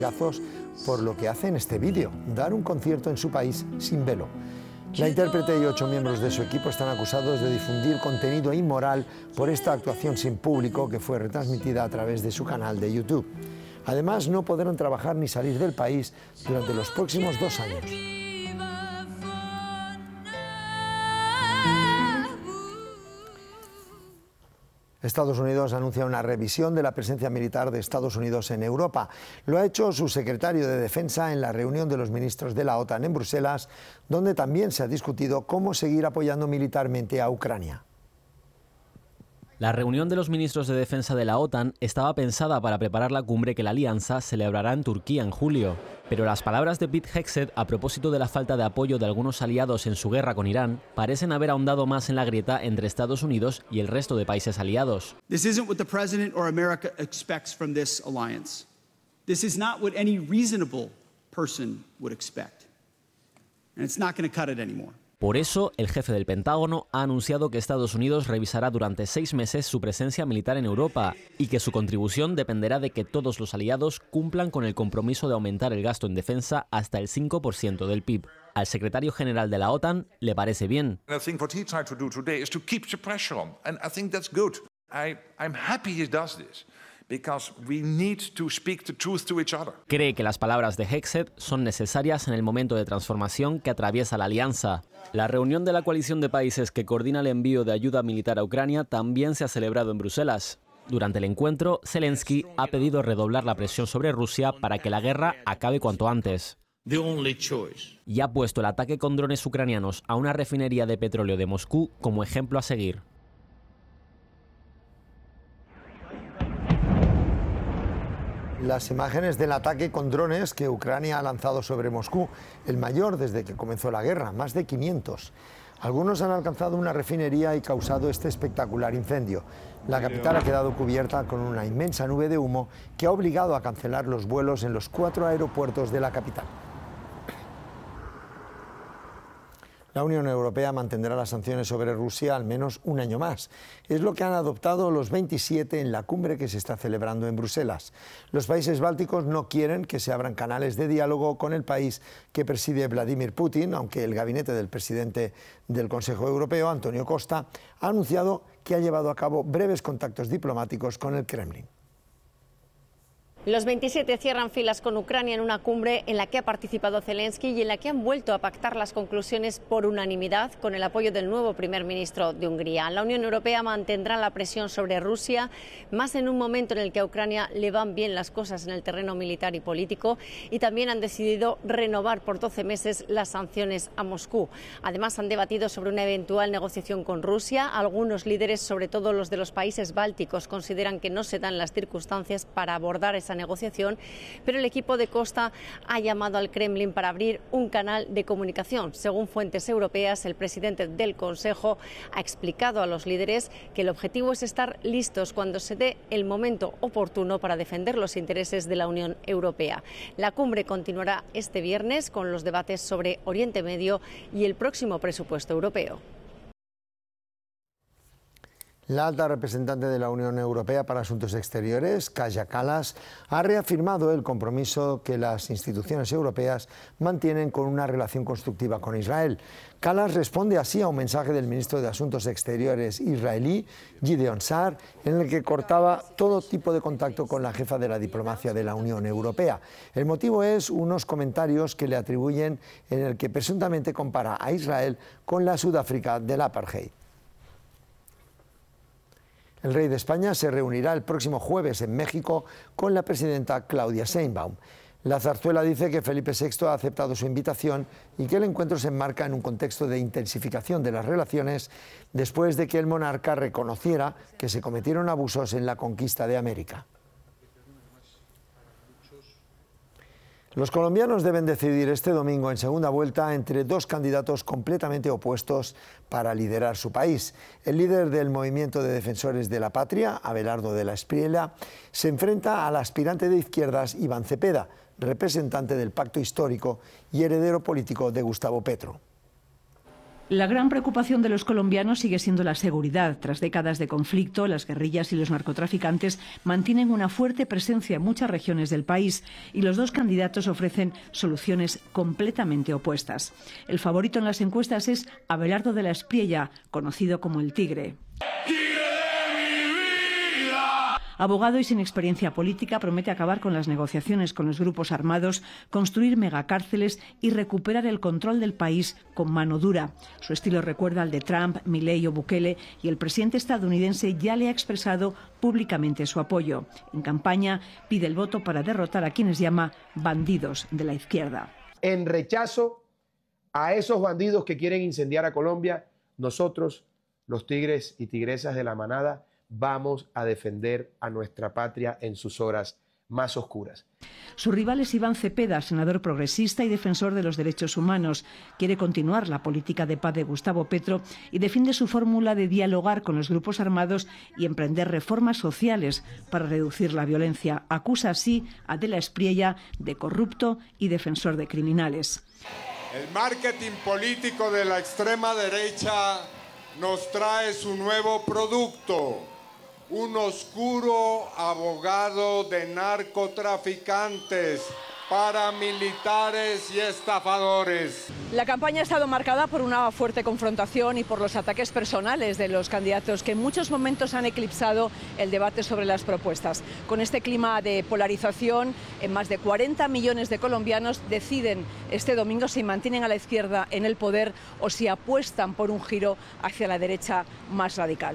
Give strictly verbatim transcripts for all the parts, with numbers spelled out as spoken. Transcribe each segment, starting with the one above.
por lo que hace en este vídeo, dar un concierto en su país sin velo. La intérprete y ocho miembros de su equipo están acusados de difundir contenido inmoral por esta actuación sin público que fue retransmitida a través de su canal de YouTube. Además, no podrán trabajar ni salir del país durante los próximos dos años. Estados Unidos anuncia una revisión de la presencia militar de Estados Unidos en Europa. Lo ha hecho su secretario de Defensa en la reunión de los ministros de la OTAN en Bruselas, donde también se ha discutido cómo seguir apoyando militarmente a Ucrania. La reunión de los ministros de Defensa de la OTAN estaba pensada para preparar la cumbre que la alianza celebrará en Turquía en julio. Pero las palabras de Pete Hegseth a propósito de la falta de apoyo de algunos aliados en su guerra con Irán parecen haber ahondado más en la grieta entre Estados Unidos y el resto de países aliados. This isn't what the president or America expects from this alliance. This is not what any reasonable person would expect. And it's not going to cut it anymore. Por eso, el jefe del Pentágono ha anunciado que Estados Unidos revisará durante seis meses su presencia militar en Europa y que su contribución dependerá de que todos los aliados cumplan con el compromiso de aumentar el gasto en defensa hasta el cinco por ciento del P I B. Al secretario general de la OTAN le parece bien. Cree que las palabras de Hegseth son necesarias en el momento de transformación que atraviesa la alianza. La reunión de la coalición de países que coordina el envío de ayuda militar a Ucrania también se ha celebrado en Bruselas. Durante el encuentro, Zelensky ha pedido redoblar la presión sobre Rusia para que la guerra acabe cuanto antes. Y ha puesto el ataque con drones ucranianos a una refinería de petróleo de Moscú como ejemplo a seguir. Las imágenes del ataque con drones que Ucrania ha lanzado sobre Moscú, el mayor desde que comenzó la guerra, más de quinientos. Algunos han alcanzado una refinería y causado este espectacular incendio. La capital ha quedado cubierta con una inmensa nube de humo que ha obligado a cancelar los vuelos en los cuatro aeropuertos de la capital. La Unión Europea mantendrá las sanciones sobre Rusia al menos un año más. Es lo que han adoptado los veintisiete en la cumbre que se está celebrando en Bruselas. Los países bálticos no quieren que se abran canales de diálogo con el país que preside Vladimir Putin, aunque el gabinete del presidente del Consejo Europeo, Antonio Costa, ha anunciado que ha llevado a cabo breves contactos diplomáticos con el Kremlin. Los veintisiete cierran filas con Ucrania en una cumbre en la que ha participado Zelensky y en la que han vuelto a pactar las conclusiones por unanimidad con el apoyo del nuevo primer ministro de Hungría. La Unión Europea mantendrá la presión sobre Rusia, más en un momento en el que a Ucrania le van bien las cosas en el terreno militar y político, y también han decidido renovar por doce meses las sanciones a Moscú. Además, han debatido sobre una eventual negociación con Rusia. Algunos líderes, sobre todo los de los países bálticos, consideran que no se dan las circunstancias para abordar esa negociación, pero el equipo de Costa ha llamado al Kremlin para abrir un canal de comunicación. Según fuentes europeas, el presidente del Consejo ha explicado a los líderes que el objetivo es estar listos cuando se dé el momento oportuno para defender los intereses de la Unión Europea. La cumbre continuará este viernes con los debates sobre Oriente Medio y el próximo presupuesto europeo. La alta representante de la Unión Europea para Asuntos Exteriores, Kaja Kallas, ha reafirmado el compromiso que las instituciones europeas mantienen con una relación constructiva con Israel. Kallas responde así a un mensaje del ministro de Asuntos Exteriores israelí, Gideon Sa'ar, en el que cortaba todo tipo de contacto con la jefa de la diplomacia de la Unión Europea. El motivo es unos comentarios que le atribuyen en el que presuntamente compara a Israel con la Sudáfrica del apartheid. El rey de España se reunirá el próximo jueves en México con la presidenta Claudia Sheinbaum. La zarzuela dice que Felipe sexto ha aceptado su invitación y que el encuentro se enmarca en un contexto de intensificación de las relaciones después de que el monarca reconociera que se cometieron abusos en la conquista de América. Los colombianos deben decidir este domingo en segunda vuelta entre dos candidatos completamente opuestos para liderar su país. El líder del Movimiento de Defensores de la Patria, Abelardo de la Espriella, se enfrenta al aspirante de izquierdas Iván Cepeda, representante del Pacto Histórico y heredero político de Gustavo Petro. La gran preocupación de los colombianos sigue siendo la seguridad. Tras décadas de conflicto, las guerrillas y los narcotraficantes mantienen una fuerte presencia en muchas regiones del país y los dos candidatos ofrecen soluciones completamente opuestas. El favorito en las encuestas es Abelardo de la Espriella, conocido como el Tigre. Abogado y sin experiencia política, promete acabar con las negociaciones con los grupos armados, construir megacárceles y recuperar el control del país con mano dura. Su estilo recuerda al de Trump, Milei o Bukele, y el presidente estadounidense ya le ha expresado públicamente su apoyo. En campaña pide el voto para derrotar a quienes llama bandidos de la izquierda. En rechazo a esos bandidos que quieren incendiar a Colombia, nosotros, los tigres y tigresas de la manada, vamos a defender a nuestra patria en sus horas más oscuras. Su rival es Iván Cepeda, senador progresista y defensor de los derechos humanos. Quiere continuar la política de paz de Gustavo Petro y defiende su fórmula de dialogar con los grupos armados y emprender reformas sociales para reducir la violencia. Acusa así a De la Espriella de corrupto y defensor de criminales. El marketing político de la extrema derecha nos trae su nuevo producto. Un oscuro abogado de narcotraficantes, paramilitares y estafadores. La campaña ha estado marcada por una fuerte confrontación y por los ataques personales de los candidatos que en muchos momentos han eclipsado el debate sobre las propuestas. Con este clima de polarización, en más de cuarenta millones de colombianos deciden este domingo si mantienen a la izquierda en el poder o si apuestan por un giro hacia la derecha más radical.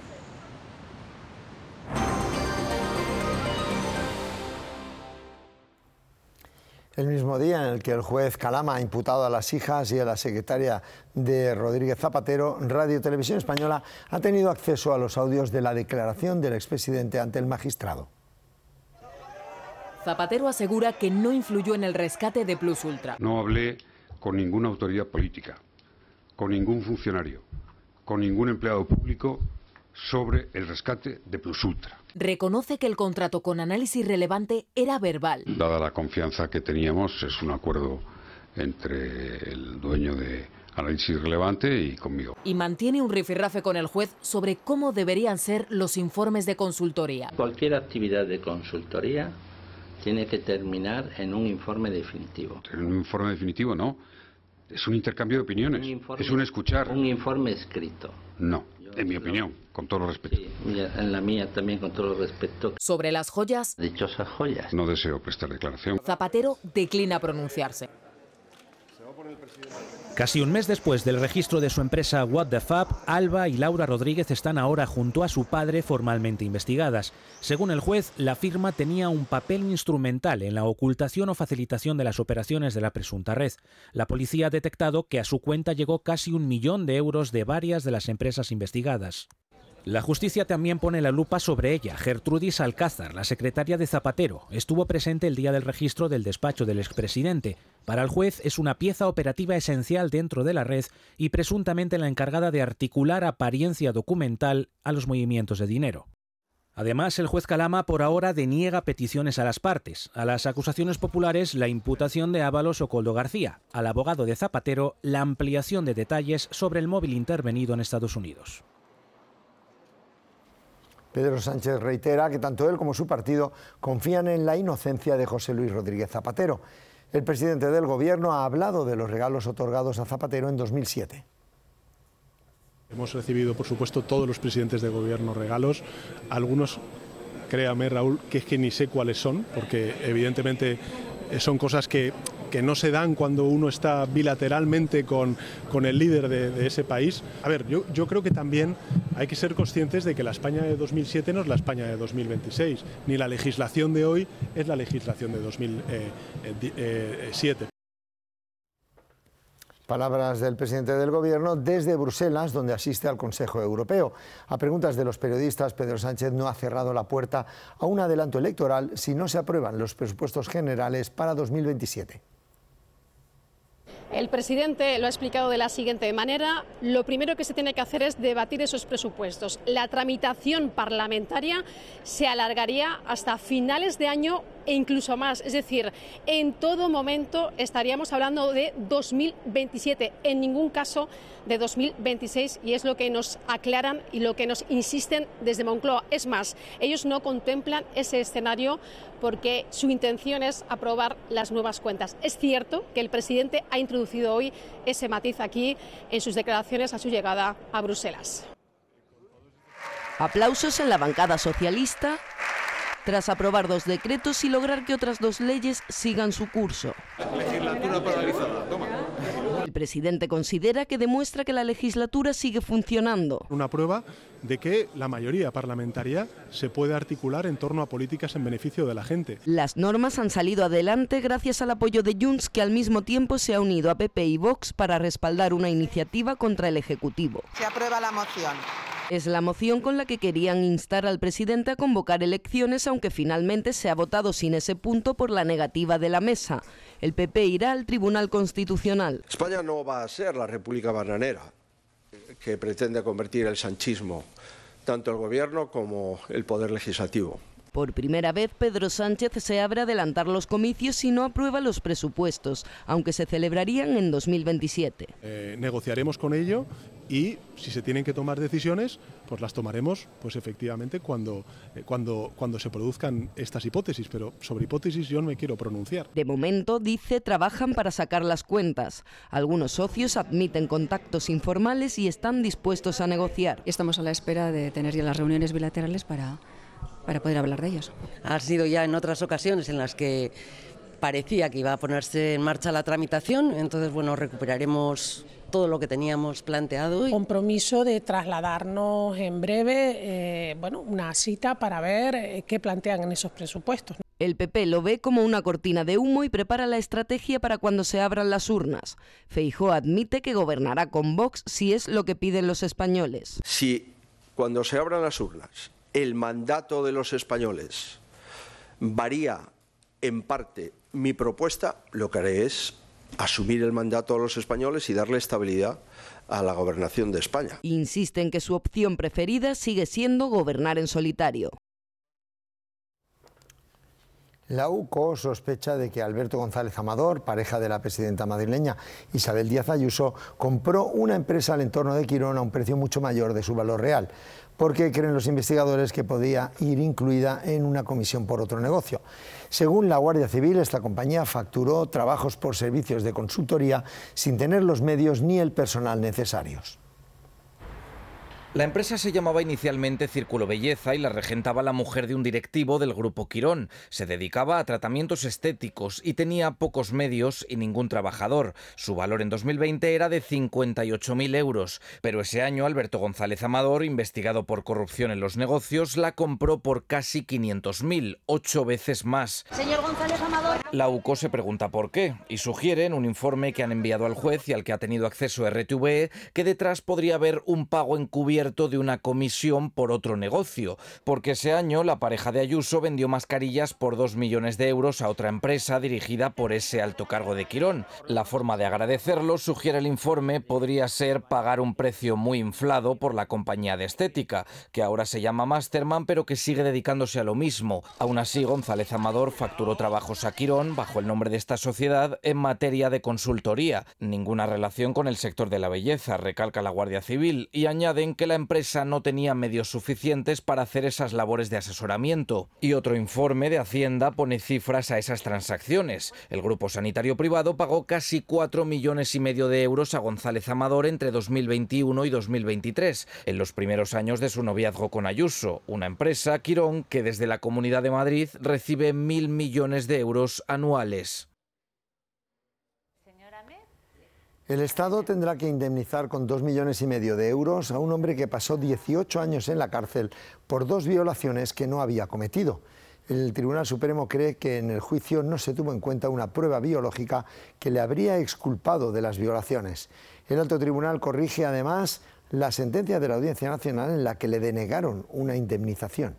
El mismo día en el que el juez Calama ha imputado a las hijas y a la secretaria de Rodríguez Zapatero, Radio Televisión Española ha tenido acceso a los audios de la declaración del expresidente ante el magistrado. Zapatero asegura que no influyó en el rescate de Plus Ultra. No hablé con ninguna autoridad política, con ningún funcionario, con ningún empleado público sobre el rescate de Plus Ultra. Reconoce que el contrato con Análisis Relevante era verbal. Dada la confianza que teníamos, es un acuerdo entre el dueño de Análisis Relevante y conmigo. Y mantiene un rifirrafe con el juez sobre cómo deberían ser los informes de consultoría. Cualquier actividad de consultoría tiene que terminar en un informe definitivo. En un informe definitivo no, es un intercambio de opiniones, un informe, es un escuchar. Un informe escrito. No. En mi opinión, con todo el respeto. Sí, en la mía también, con todo el respeto. Sobre las joyas. Dichosas joyas. No deseo prestar declaración. Zapatero declina pronunciarse. Casi un mes después del registro de su empresa What the Fab, Alba y Laura Rodríguez están ahora junto a su padre formalmente investigadas. Según el juez, la firma tenía un papel instrumental en la ocultación o facilitación de las operaciones de la presunta red. La policía ha detectado que a su cuenta llegó casi un millón de euros de varias de las empresas investigadas. La justicia también pone la lupa sobre ella. Gertrudis Alcázar, la secretaria de Zapatero, estuvo presente el día del registro del despacho del expresidente. Para el juez es una pieza operativa esencial dentro de la red y presuntamente la encargada de articular apariencia documental a los movimientos de dinero. Además, el juez Calama por ahora deniega peticiones a las partes. A las acusaciones populares, la imputación de Ábalos o Coldo García. Al abogado de Zapatero, la ampliación de detalles sobre el móvil intervenido en Estados Unidos. Pedro Sánchez reitera que tanto él como su partido confían en la inocencia de José Luis Rodríguez Zapatero. El presidente del Gobierno ha hablado de los regalos otorgados a Zapatero en dos mil siete. Hemos recibido, por supuesto, todos los presidentes de Gobierno regalos. Algunos, créame, Raúl, que es que ni sé cuáles son, porque evidentemente son cosas que, que no se dan cuando uno está bilateralmente con, con el líder de, de ese país. A ver, yo, yo creo que también hay que ser conscientes de que la España de dos mil siete no es la España de dos mil veintiséis, ni la legislación de hoy es la legislación de dos mil siete. Palabras del presidente del Gobierno desde Bruselas, donde asiste al Consejo Europeo. A preguntas de los periodistas, Pedro Sánchez no ha cerrado la puerta a un adelanto electoral si no se aprueban los presupuestos generales para dos mil veintisiete. El presidente lo ha explicado de la siguiente manera: lo primero que se tiene que hacer es debatir esos presupuestos. La tramitación parlamentaria se alargaría hasta finales de año e incluso más. Es decir, en todo momento estaríamos hablando de dos mil veintisiete, en ningún caso de dos mil veintiséis, y es lo que nos aclaran y lo que nos insisten desde Moncloa. Es más, ellos no contemplan ese escenario porque su intención es aprobar las nuevas cuentas. Es cierto que el presidente ha introducido hoy ese matiz aquí en sus declaraciones a su llegada a Bruselas. Aplausos en la bancada socialista tras aprobar dos decretos y lograr que otras dos leyes sigan su curso. Legislatura paralizada, toma. El presidente considera que demuestra que la legislatura sigue funcionando. Una prueba de que la mayoría parlamentaria se puede articular en torno a políticas en beneficio de la gente. Las normas han salido adelante gracias al apoyo de Junts, que al mismo tiempo se ha unido a P P y Vox para respaldar una iniciativa contra el Ejecutivo. Se aprueba la moción. Es la moción con la que querían instar al presidente a convocar elecciones, aunque finalmente se ha votado sin ese punto por la negativa de la mesa. El P P irá al Tribunal Constitucional. España no va a ser la república bananera que pretende convertir el sanchismo, tanto el gobierno como el poder legislativo. Por primera vez, Pedro Sánchez se abre a adelantar los comicios si no aprueba los presupuestos, aunque se celebrarían en dos mil veintisiete. Eh, negociaremos con ello y si se tienen que tomar decisiones, pues las tomaremos pues efectivamente cuando, eh, cuando, cuando se produzcan estas hipótesis, pero sobre hipótesis yo no me quiero pronunciar. De momento, dice, trabajan para sacar las cuentas. Algunos socios admiten contactos informales y están dispuestos a negociar. Estamos a la espera de tener ya las reuniones bilaterales para... para poder hablar de ellos. Ha sido ya en otras ocasiones en las que parecía que iba a ponerse en marcha la tramitación, entonces bueno, recuperaremos todo lo que teníamos planteado. Compromiso de trasladarnos en breve eh, bueno, una cita para ver eh, qué plantean en esos presupuestos. El P P lo ve como una cortina de humo y prepara la estrategia para cuando se abran las urnas. Feijóo admite que gobernará con Vox si es lo que piden los españoles. Si cuando se abran las urnas el mandato de los españoles varía en parte mi propuesta, lo que haré es asumir el mandato de los españoles y darle estabilidad a la gobernación de España. Insiste en que su opción preferida sigue siendo gobernar en solitario. La U C O sospecha de que Alberto González Amador, pareja de la presidenta madrileña Isabel Díaz Ayuso, compró una empresa al entorno de Quirón a un precio mucho mayor de su valor real, porque creen los investigadores que podía ir incluida en una comisión por otro negocio. Según la Guardia Civil, esta compañía facturó trabajos por servicios de consultoría sin tener los medios ni el personal necesarios. La empresa se llamaba inicialmente Círculo Belleza y la regentaba la mujer de un directivo del Grupo Quirón. Se dedicaba a tratamientos estéticos y tenía pocos medios y ningún trabajador. Su valor en dos mil veinte era de cincuenta y ocho mil euros, pero ese año Alberto González Amador, investigado por corrupción en los negocios, la compró por casi quinientos mil, ocho veces más. Señor González Amador. La U C O se pregunta por qué y sugiere en un informe que han enviado al juez y al que ha tenido acceso R T V E que detrás podría haber un pago encubierto de una comisión por otro negocio, porque ese año la pareja de Ayuso vendió mascarillas por dos millones de euros a otra empresa dirigida por ese alto cargo de Quirón. La forma de agradecerlo, sugiere el informe, podría ser pagar un precio muy inflado por la compañía de estética, que ahora se llama Masterman, pero que sigue dedicándose a lo mismo. Aún así, González Amador facturó trabajos a Quirón bajo el nombre de esta sociedad en materia de consultoría. Ninguna relación con el sector de la belleza, recalca la Guardia Civil, y añaden que la empresa no tenía medios suficientes para hacer esas labores de asesoramiento. Y otro informe de Hacienda pone cifras a esas transacciones. El grupo sanitario privado pagó casi cuatro millones y medio de euros a González Amador entre dos mil veintiuno y dos mil veintitrés, en los primeros años de su noviazgo con Ayuso, una empresa, Quirón, que desde la Comunidad de Madrid recibe mil millones de euros anuales. El Estado tendrá que indemnizar con dos millones y medio de euros a un hombre que pasó dieciocho años en la cárcel por dos violaciones que no había cometido. El Tribunal Supremo cree que en el juicio no se tuvo en cuenta una prueba biológica que le habría exculpado de las violaciones. El Alto Tribunal corrige además la sentencia de la Audiencia Nacional en la que le denegaron una indemnización.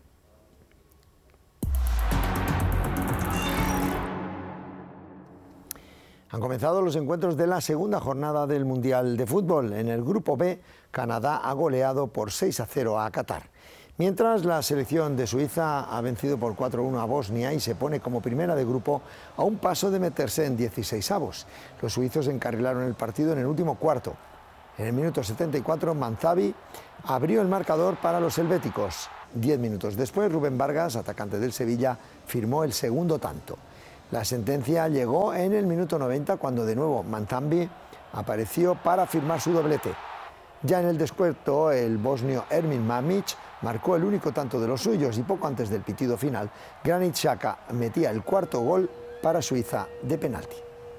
Han comenzado los encuentros de la segunda jornada del Mundial de Fútbol. En el Grupo B, Canadá ha goleado por seis a cero a Qatar. Mientras, la selección de Suiza ha vencido por cuatro a uno a Bosnia y se pone como primera de grupo a un paso de meterse en dieciseisavos. Los suizos encarrilaron el partido en el último cuarto. En el minuto setenta y cuatro, Manzavi abrió el marcador para los helvéticos. Diez minutos después, Rubén Vargas, atacante del Sevilla, firmó el segundo tanto. La sentencia llegó en el minuto noventa, cuando de nuevo Manzavi apareció para firmar su doblete. Ya en el descuento, el bosnio Ermin Mamić marcó el único tanto de los suyos y poco antes del pitido final, Granit Xhaka metía el cuarto gol para Suiza de penalti.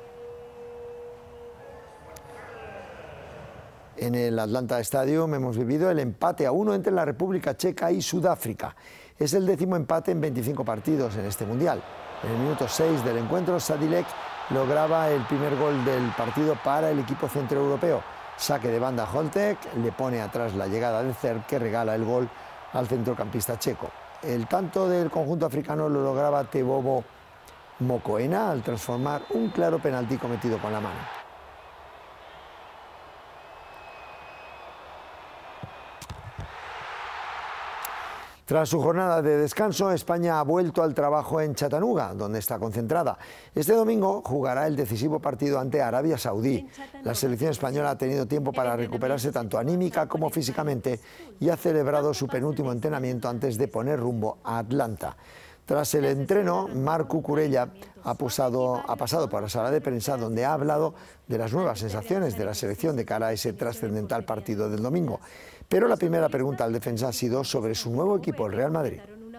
En el Atlanta Stadium hemos vivido el empate a uno entre la República Checa y Sudáfrica. Es el décimo empate en veinticinco partidos en este Mundial. En el minuto seis del encuentro, Sadilek lograba el primer gol del partido para el equipo centroeuropeo. Saque de banda Holtek le pone atrás la llegada de Cerf, que regala el gol al centrocampista checo. El tanto del conjunto africano lo lograba Tebogo Mokoena al transformar un claro penalti cometido con la mano. Tras su jornada de descanso, España ha vuelto al trabajo en Chattanooga, donde está concentrada. Este domingo jugará el decisivo partido ante Arabia Saudí. La selección española ha tenido tiempo para recuperarse tanto anímica como físicamente y ha celebrado su penúltimo entrenamiento antes de poner rumbo a Atlanta. Tras el entreno, Marc Cucurella ha, posado, ha pasado por la sala de prensa, donde ha hablado de las nuevas sensaciones de la selección de cara a ese trascendental partido del domingo. Pero la primera pregunta al defensa ha sido sobre su nuevo equipo, el Real Madrid.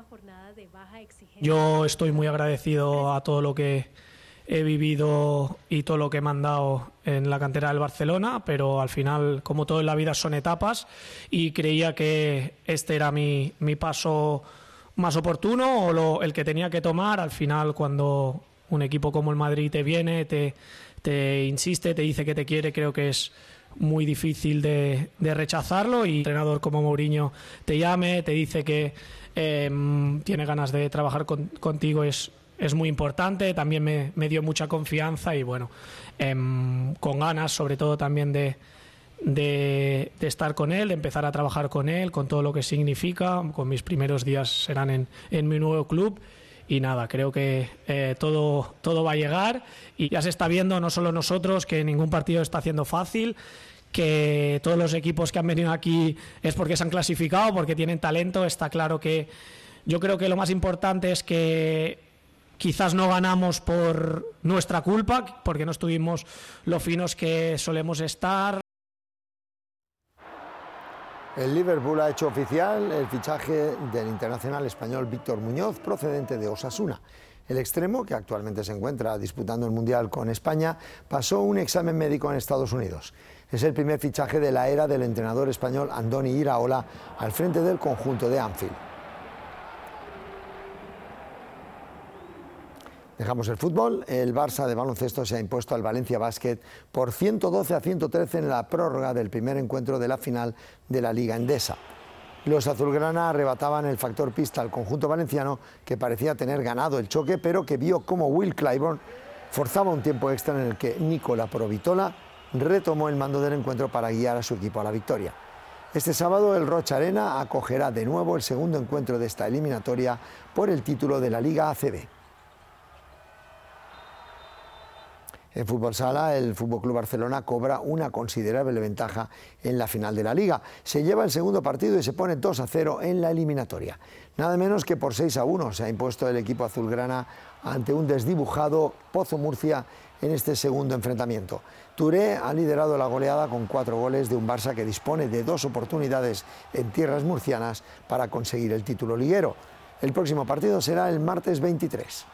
Yo estoy muy agradecido a todo lo que he vivido y todo lo que me han dado en la cantera del Barcelona, pero al final, como todo en la vida, son etapas y creía que este era mi, mi paso más oportuno o lo, el que tenía que tomar. Al final, cuando un equipo como el Madrid te viene, te, te insiste, te dice que te quiere, creo que es muy difícil de, de rechazarlo, y un entrenador como Mourinho te llame, te dice que eh, tiene ganas de trabajar con, contigo, es, es muy importante. También me, me dio mucha confianza y bueno, eh, con ganas sobre todo también de, de, de estar con él, de empezar a trabajar con él, con todo lo que significa. Con mis primeros días serán en, en mi nuevo club. Y nada, creo que eh, todo, todo va a llegar, y ya se está viendo, no solo nosotros, que ningún partido está haciendo fácil, que todos los equipos que han venido aquí es porque se han clasificado, porque tienen talento. Está claro que yo creo que lo más importante es que quizás no ganamos por nuestra culpa, porque no estuvimos lo finos que solemos estar. El Liverpool ha hecho oficial el fichaje del internacional español Víctor Muñoz, procedente de Osasuna. El extremo, que actualmente se encuentra disputando el Mundial con España, pasó un examen médico en Estados Unidos. Es el primer fichaje de la era del entrenador español Andoni Iraola al frente del conjunto de Anfield. Dejamos el fútbol. El Barça de baloncesto se ha impuesto al Valencia Basket por ciento doce a ciento trece en la prórroga del primer encuentro de la final de la Liga Endesa. Los azulgrana arrebataban el factor pista al conjunto valenciano, que parecía tener ganado el choque, pero que vio cómo Will Clyburn forzaba un tiempo extra en el que Nicola Provitola retomó el mando del encuentro para guiar a su equipo a la victoria. Este sábado el Rocha Arena acogerá de nuevo el segundo encuentro de esta eliminatoria por el título de la Liga A C B. En fútbol sala, el F C Barcelona cobra una considerable ventaja en la final de la Liga. Se lleva el segundo partido y se pone dos a cero en la eliminatoria. Nada menos que por seis a uno se ha impuesto el equipo azulgrana ante un desdibujado Pozo Murcia en este segundo enfrentamiento. Touré ha liderado la goleada con cuatro goles de un Barça que dispone de dos oportunidades en tierras murcianas para conseguir el título liguero. El próximo partido será el martes veintitrés.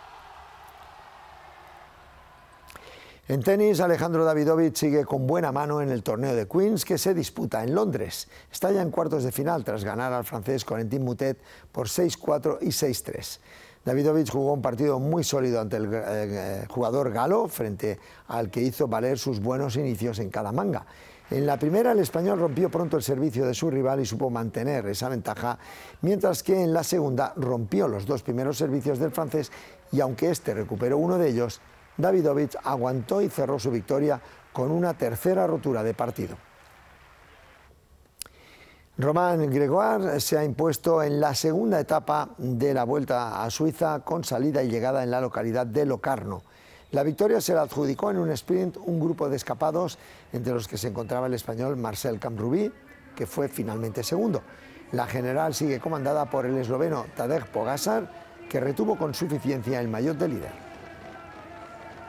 En tenis, Alejandro Davidovich sigue con buena mano en el torneo de Queens, que se disputa en Londres. Está ya en cuartos de final tras ganar al francés Corentin Moutet por seis cuatro y seis tres. Davidovich jugó un partido muy sólido ante el eh, jugador galo, frente al que hizo valer sus buenos inicios en cada manga. En la primera, el español rompió pronto el servicio de su rival y supo mantener esa ventaja, mientras que en la segunda rompió los dos primeros servicios del francés, y aunque este recuperó uno de ellos, Davidovich aguantó y cerró su victoria con una tercera rotura de partido. Romain Grégoire se ha impuesto en la segunda etapa de la Vuelta a Suiza con salida y llegada en la localidad de Locarno. La victoria se la adjudicó en un sprint un grupo de escapados, entre los que se encontraba el español Marcel Camprubí, que fue finalmente segundo. La general sigue comandada por el esloveno Tadej Pogačar, que retuvo con suficiencia el maillot de líder.